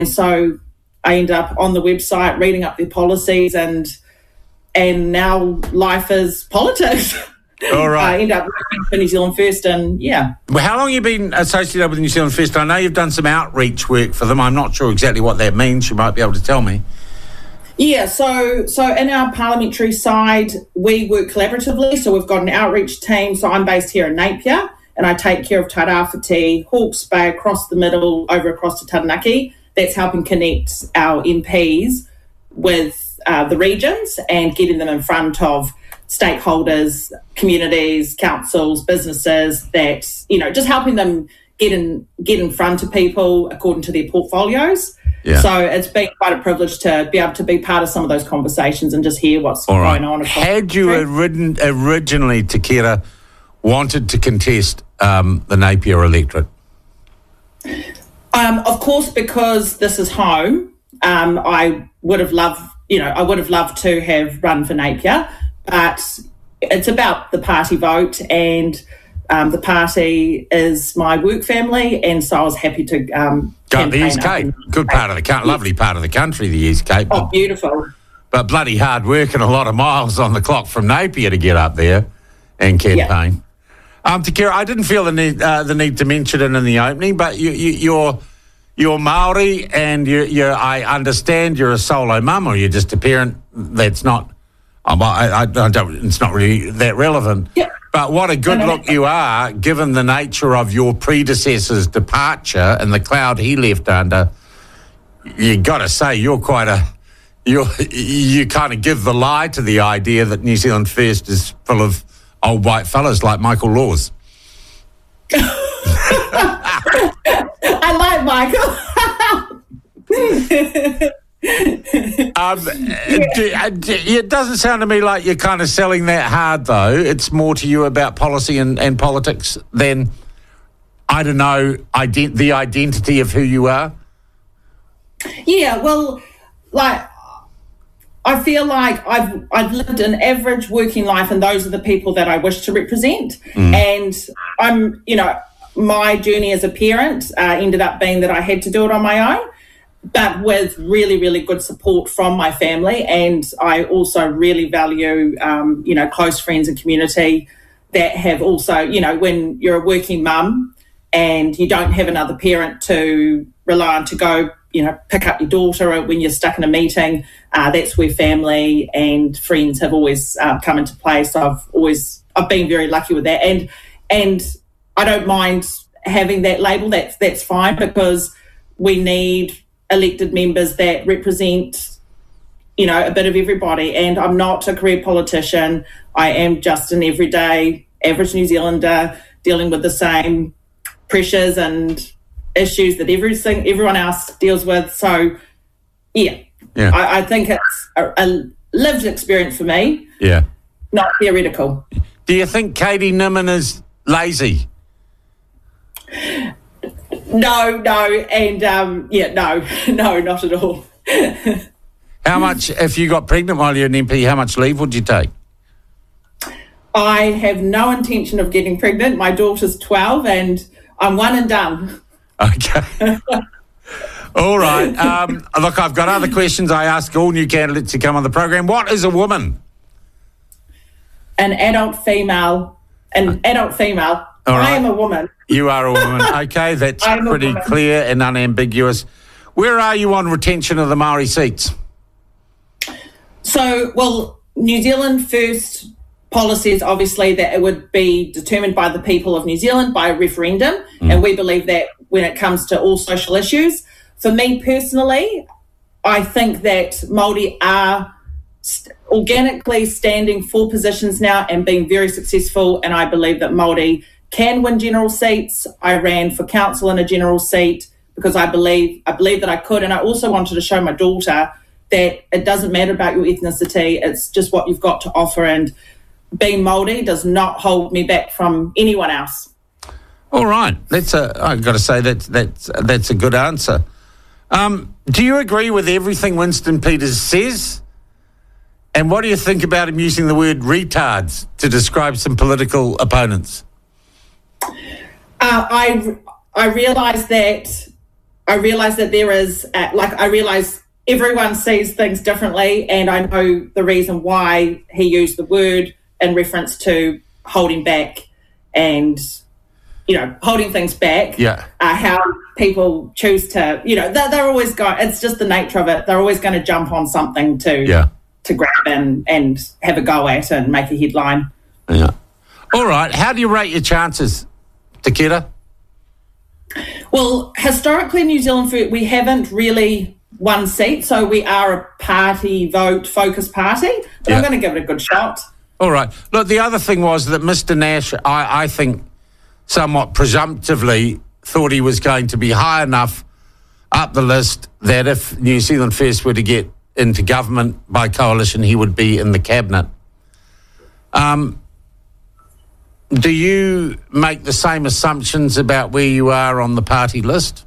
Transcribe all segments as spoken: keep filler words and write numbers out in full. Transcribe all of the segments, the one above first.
so I ended up on the website reading up their policies, and and now life is politics. All right. I ended up working for New Zealand First, and yeah. Well, how long have you been associated with New Zealand First? I know you've done some outreach work for them. I'm not sure exactly what that means. You might be able to tell me. Yeah, so so in our parliamentary side, we work collaboratively. So we've got an outreach team. So I'm based here in Napier, and I take care of Tairāwhiti, Hawke's Bay, across the middle, over across to Taranaki. That's helping connect our M Ps with uh, the regions and getting them in front of stakeholders, communities, councils, businesses, that, you know, just helping them get in get in front of people according to their portfolios. Yeah. So it's been quite a privilege to be able to be part of some of those conversations and just hear what's All going right. on. Had you orig- originally, Te Kira, wanted to contest um, the Napier electorate? Um, of course, because this is home, um, I would have loved, you know, I would have loved to have run for Napier, but it's about the party vote, and um, the party is my work family, and so I was happy to um, go to the East Cape. Good part of the country, lovely part of the country, the East Cape. Oh, beautiful. But bloody hard work and a lot of miles on the clock from Napier to get up there and campaign. Yeah. Um, Te Kira, I didn't feel the need uh, the need to mention it in the opening, but you, you, you're you're Maori, and you you I understand you're a solo mum, or you're just a parent. That's not. Um, I, I, I don't. It's not really that relevant. Yeah. But what a good look you are, given the nature of your predecessor's departure and the cloud he left under. You got to say you're quite a. You you kind of give the lie to the idea that New Zealand First is full of old white fellas like Michael Laws. I like Michael. um, yeah. do, it doesn't sound to me like you're kind of selling that hard, though. It's more to you about policy and, and politics than, I don't know, ident- the identity of who you are. Yeah, well, like, I feel like I've I've lived an average working life, and those are the people that I wish to represent. Mm. And I'm, you know, my journey as a parent uh, ended up being that I had to do it on my own, but with really, really good support from my family. And I also really value, um, you know, close friends and community that have also, you know, when you're a working mum and you don't have another parent to rely on to go, you know, pick up your daughter when you're stuck in a meeting, uh, that's where family and friends have always uh, come into play. So I've always, I've been very lucky with that. And, and I don't mind having that label. That's, that's fine, because we need elected members that represent, you know, a bit of everybody. And I'm not a career politician. I am just an everyday average New Zealander dealing with the same pressures and issues that everything everyone else deals with. So, yeah, yeah. I, I think it's a, a lived experience for me. Yeah, not theoretical. Do you think Katie Nimmin is lazy? No, no, and um, yeah, no, no, not at all. How much, if you got pregnant while you're an M P, how much leave would you take? I have no intention of getting pregnant. My daughter's twelve, and I'm one and done. Okay. All right. Um, look, I've got other questions I ask all new candidates who come on the program. What is a woman? An adult female. An adult female. All right. I am a woman. You are a woman. Okay, that's pretty clear and unambiguous. Where are you on retention of the Māori seats? So, well, New Zealand First policy is obviously that it would be determined by the people of New Zealand by a referendum, mm. and we believe that when it comes to all social issues. For me personally, I think that Māori are st- organically standing for positions now and being very successful, and I believe that Māori can win general seats. I ran for council in a general seat because I believe I believe that I could, and I also wanted to show my daughter that it doesn't matter about your ethnicity, it's just what you've got to offer, and being Māori does not hold me back from anyone else. All right, that's a. I've got to say that that's that's a good answer. Um, do you agree with everything Winston Peters says? And what do you think about him using the word retards to describe some political opponents? Uh, I I realise that I realise that there is, uh, like, I realise everyone sees things differently, and I know the reason why he used the word in reference to holding back and, you know, holding things back. Yeah. Uh, how people choose to, you know, they're, they're always going, it's just the nature of it. They're always going to jump on something to, yeah. to grab and, and have a go at and make a headline. Yeah. All right. How do you rate your chances, Te Kira? Well, historically, New Zealand, we haven't really won seats, so we are a party vote focused party, but yeah. I'm going to give it a good shot. All right. Look, the other thing was that Mister Nash, I, I think, somewhat presumptively thought he was going to be high enough up the list that if New Zealand First were to get into government by coalition, he would be in the cabinet. Um, do you make the same assumptions about where you are on the party list?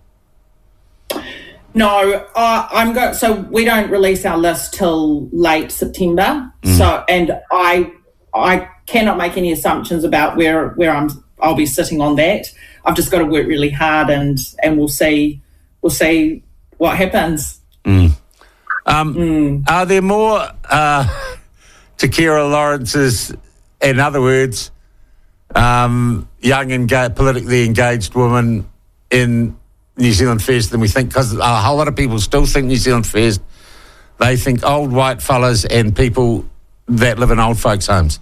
No, uh, I'm go- so we don't release our list till late September. Mm. So, and I, I cannot make any assumptions about where where I'm. I'll be sitting on that. I've just got to work really hard, and and we'll see. We'll see what happens. Mm. Um, mm. Are there more uh, Te Kira Lawrence's, in other words, um, young and ga- politically engaged women in New Zealand First than we think? Because a whole lot of people still think New Zealand First. They think old white fellas and people that live in old folks' homes.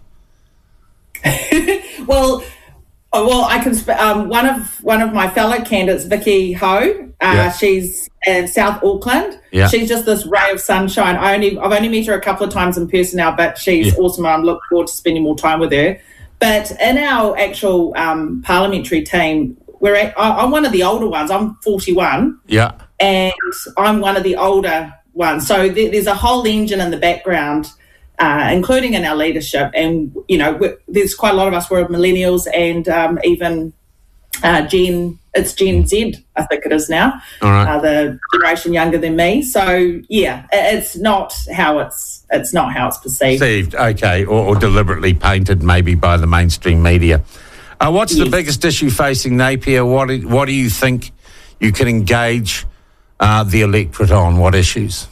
well, well, I can. Um, one of one of my fellow candidates, Vicky Ho. Uh, yeah. She's in South Auckland. Yeah. She's just this ray of sunshine. I only I've only met her a couple of times in person now, but she's yeah. awesome. And I'm looking forward to spending more time with her. But in our actual um, parliamentary team, we're at, I'm one of the older ones. I'm forty-one. Yeah. And I'm one of the older ones. So there, there's a whole engine in the background, uh, including in our leadership. And, you know, there's quite a lot of us. We're millennials and um, even uh, Gen, it's Gen Z, I think it is now. All right. Uh, the generation younger than me. So, yeah, it's not how it's, it's not how it's perceived. Perceived, okay, or, or deliberately painted maybe by the mainstream media. Uh, what's yes. the biggest issue facing Napier? What do, what do you think you can engage uh, the electorate on? What issues?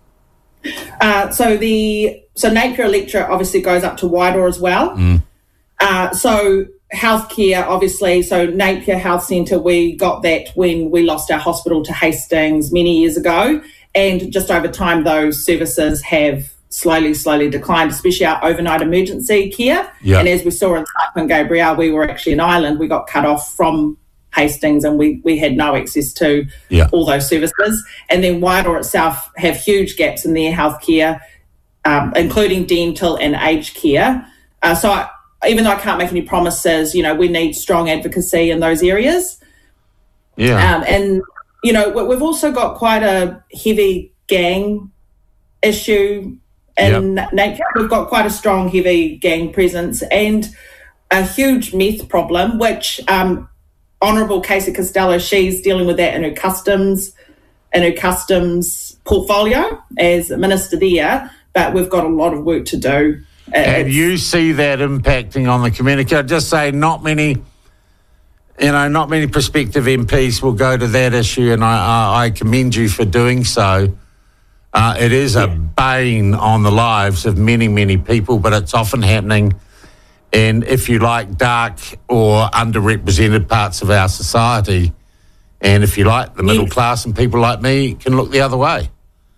Uh, so the so Napier electorate obviously goes up to Wairoa as well. Mm. Uh, so healthcare, obviously, so Napier Health Centre, we got that when we lost our hospital to Hastings many years ago, and just over time those services have slowly, slowly declined, especially our overnight emergency care. Yeah. And as we saw in Cyclone Gabrielle, we were actually an island. We got cut off from Hastings and we, we had no access to yeah. all those services. And then Wairoa itself have huge gaps in their healthcare, um, including dental and aged care. Uh, so I, even though I can't make any promises, you know, we need strong advocacy in those areas. Yeah. Um, and, you know, we've also got quite a heavy gang issue in yep. Napier. We've got quite a strong, heavy gang presence and a huge meth problem, which um, Honourable Casey Costello, she's dealing with that in her customs, in her customs portfolio as minister there. But we've got a lot of work to do. And it's, you see that impacting on the community? I'd just say not many, you know, not many prospective M Ps will go to that issue, and I, I, I commend you for doing so. Uh, it is a bane on the lives of many, many people, but it's often happening in, if you like, dark or underrepresented parts of our society. And if you like, the middle yes. class and people like me can look the other way.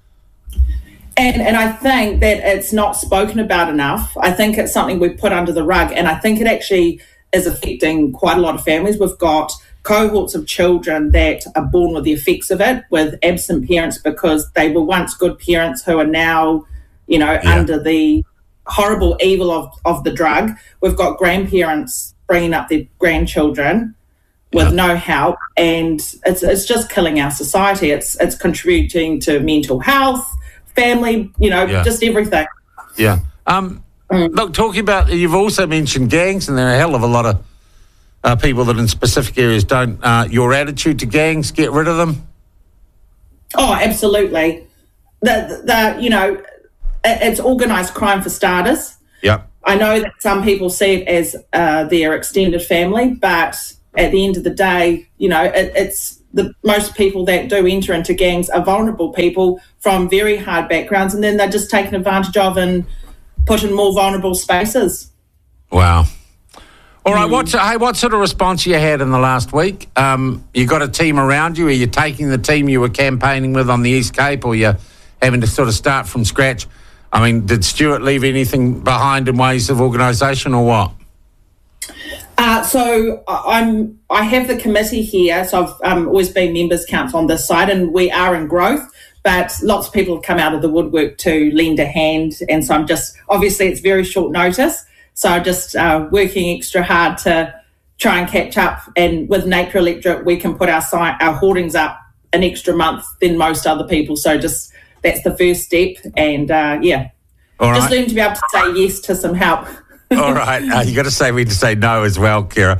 And and I think that it's not spoken about enough. I think it's something we put under the rug, and I think it actually is affecting quite a lot of families. We've got cohorts of children that are born with the effects of it, with absent parents because they were once good parents who are now, you know, yeah. under the horrible evil of, of the drug. We've got grandparents bringing up their grandchildren with yeah. no help, and it's it's just killing our society. It's it's contributing to mental health, family, you know, yeah. just everything. Yeah. Um. Mm. Look, talking about, you've also mentioned gangs, and there are a hell of a lot of Uh, people that in specific areas don't. Uh, your attitude to gangs, get rid of them? Oh, absolutely. The, the you know, it's organised crime for starters. Yeah. I know that some people see it as uh, their extended family, but at the end of the day, you know, it, it's the most people that do enter into gangs are vulnerable people from very hard backgrounds, and then they're just taken advantage of and put in more vulnerable spaces. Wow. All right, mm. what, hey, what sort of response you had in the last week? Um, you got a team around you? Are you taking the team you were campaigning with on the East Cape, or you're having to sort of start from scratch? I mean, did Stuart leave anything behind in ways of organisation or what? Uh, so I'm, I have the committee here, so I've um, always been members' council on this side, and we are in growth, but lots of people have come out of the woodwork to lend a hand, and so I'm just, obviously it's very short notice, so I'm just uh, working extra hard to try and catch up, and with Napier Electorate we can put our, sign, our hoardings up an extra month than most other people, so just that's the first step, and uh, yeah, All just right. learn to be able to say yes to some help. All right, uh, you got to say when to say no as well, Kira.